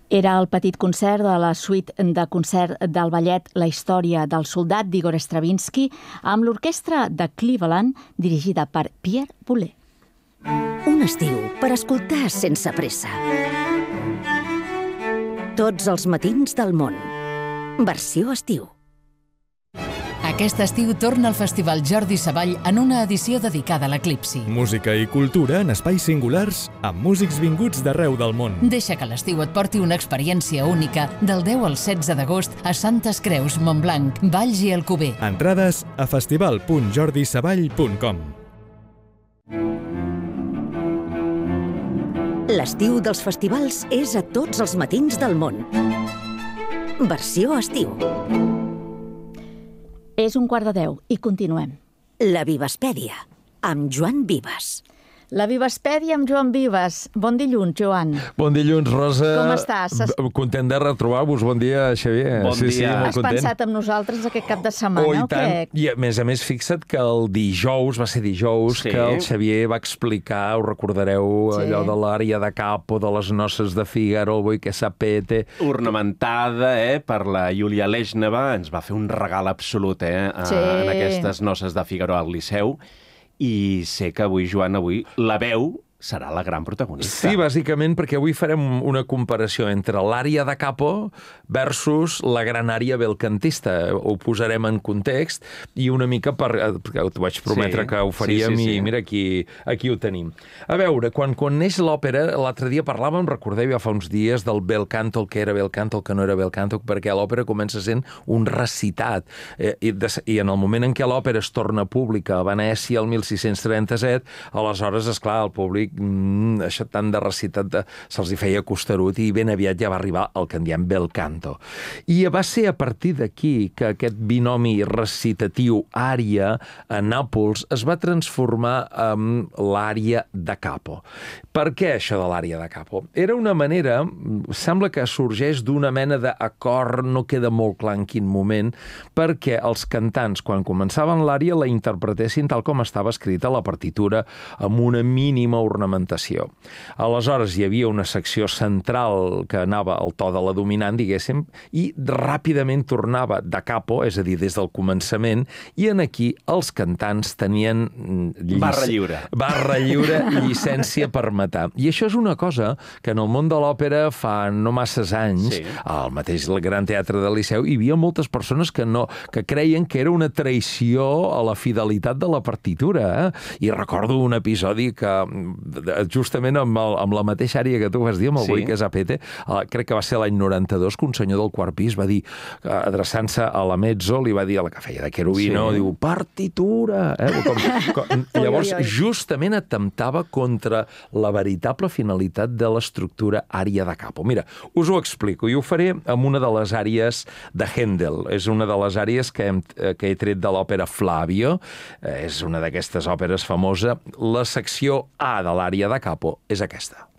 Era el petit concert de la suite de concert del ballet La història del soldat d'Igor Stravinsky amb l'orquestra de Cleveland dirigida per Pierre Boulez. Un estiu per escoltar sense pressa. Tots els matins del món. Versió estiu. Aquest estiu torna al Festival Jordi Savall en una edició dedicada a l'eclipsi. Música i cultura en espais singulars amb músics vinguts d'arreu del món. Deixa que l'estiu et porti una experiència única del 10 al 16 d'agost a Santes Creus, Montblanc, Valls i Alcover. Entrades a festival.jordisavall.com. L'estiu dels festivals és a tots els matins del món. Versió estiu. És 1:15 i continuem. La Vivaspèdia, amb Joan Vives. La Vivaspèdia amb Joan Vives. Bon dilluns, Joan. Bon dilluns, Rosa. Com estàs? Content de retrobar-vos. Bon dia, Xavier. Bon dia. Sí, molt Has content. pensat en nosaltres aquest cap de setmana, Oh, i o què? tant. I a més, fixa't que el dijous, va ser dijous, Sí. que el Xavier va explicar, ho recordareu, Sí. allò de l'àrea de Capo, de les noces de Figaro, Voi que sapete. Ornamentada per la Júlia Leschneva, ens va fer un regal absolut Sí. en aquestes noces de Figaro al Liceu, i sé que avui, Joan, la veu serà la gran protagonista. Sí, bàsicament perquè avui farem una comparació entre l'àrea de Capo versus la gran àrea belcantista. Ho posarem en context i una mica perquè t'ho vaig prometre Sí. que ho faríem Sí. i mira, aquí ho tenim. A veure, quan neix l'òpera, l'altre dia parlàvem, recordeu ja fa uns dies, del bel canto, el que era bel canto, el que no era bel canto, perquè l'òpera comença sent un recitat. I en el moment en què l'òpera es torna pública a Venècia el 1637, aleshores, esclar, el públic això tant de recitat se'ls hi feia costarut i ben aviat ja va arribar el que en diem bel canto. I va ser a partir d'aquí que aquest binomi recitatiu ària a Nàpols es va transformar en l'ària de Capo. Per què això de l'ària de Capo? Era una manera, sembla que sorgeix d'una mena d'acord, no queda molt clar en quin moment, perquè els cantants, quan començaven l'ària, la interpretessin tal com estava escrita a la partitura, amb una mínima ornamentació. Aleshores, hi havia una secció central que anava al to de la dominant, diguéssim, i ràpidament tornava de capo, és a dir, des del començament, i en aquí els cantants tenien Barra lliure. Barra lliure, llicència per matar. I això és una cosa que en el món de l'òpera fa no masses anys, Sí. al mateix Gran Teatre del Liceu, hi havia moltes persones que creien que era una traïció a la fidelitat de la partitura. I recordo un episodi que justament amb la mateixa àrea que tu vas dir, amb el Sí. Voi que sapete, crec que va ser l'any 92, que un senyor del quart pis va dir, adreçant-se a la mezzo, li va dir a la que feia de querubino, Sí. diu, partitura! Llavors, justament atemptava contra la veritable finalitat de l'estructura ària de Capo. Mira, us ho explico, i ho faré amb una de les àries de Händel. És una de les àries que he tret de l'òpera Flavio. És una d'aquestes òperes famosa. La secció A de l'ària de Capo és aquesta.